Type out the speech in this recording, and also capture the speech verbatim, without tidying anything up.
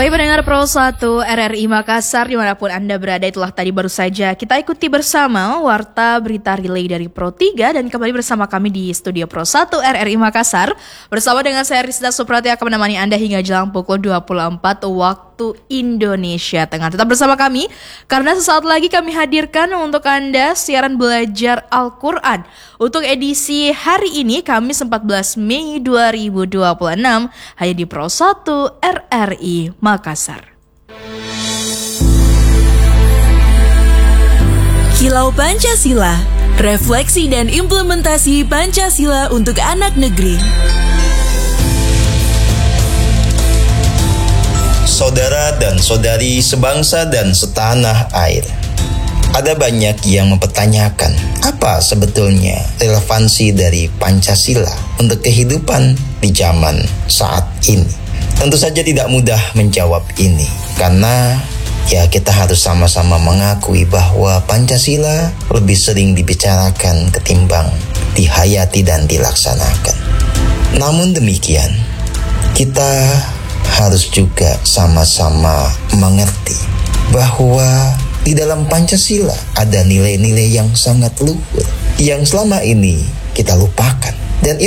Baik pendengar Pro satu R R I Makassar dimanapun Anda berada, itulah tadi baru saja kita ikuti bersama Warta Berita Relay dari Pro tiga. Dan kembali bersama kami di studio Pro satu R R I Makassar. Bersama dengan saya Rizda Suprati akan menemani Anda hingga jelang pukul dua puluh empat waktu Indonesia Tengah. Tetap bersama kami karena sesaat lagi kami hadirkan untuk Anda siaran belajar Al-Quran. Untuk edisi hari ini Kamis empat belas Mei dua ribu dua puluh enam hanya di Pro satu R R I Makassar. Kilau Pancasila, refleksi dan implementasi Pancasila untuk anak negeri. Saudara dan saudari sebangsa dan setanah air, ada banyak yang mempertanyakan apa sebetulnya relevansi dari Pancasila untuk kehidupan di zaman saat ini. Tentu saja tidak mudah menjawab ini, karena ya kita harus sama-sama mengakui bahwa Pancasila lebih sering dibicarakan ketimbang dihayati dan dilaksanakan. Namun demikian, kita harus juga sama-sama mengerti bahwa di dalam Pancasila ada nilai-nilai yang sangat luhur yang selama ini kita lupakan. Dan